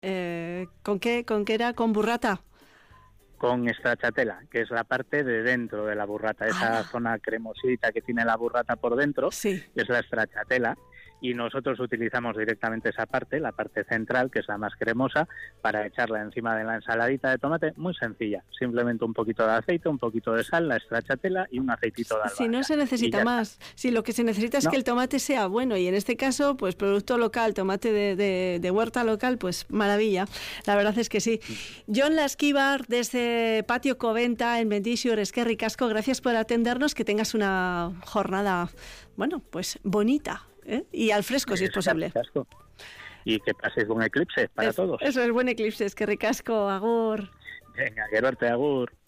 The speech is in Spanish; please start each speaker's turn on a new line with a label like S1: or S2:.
S1: ¿Con qué era? ¿Con burrata?
S2: Con stracciatella, que es la parte de dentro de la burrata, esa zona cremosita que tiene la burrata por dentro,
S1: sí,
S2: es la stracciatella, y nosotros utilizamos directamente esa parte, la parte central, que es la más cremosa, para echarla encima de la ensaladita de tomate, muy sencilla, simplemente un poquito de aceite, un poquito de sal, la stracciatella y un aceitito de albahaca.
S1: Si no se necesita más, si lo que se necesita es que el tomate sea bueno, y en este caso, pues producto local, tomate de huerta local, pues maravilla, la verdad es que sí. Jon Lasquibar, desde Patio Coventa, en Bendixur, eskerrik asko, gracias por atendernos, que tengas una jornada, bueno, pues bonita, ¿eh? Y al fresco, si es posible.
S2: Y que pases buen eclipse para todos.
S1: Eso es, buen eclipse, eskerrik asko, agur.
S2: Venga, Gerarte, agur.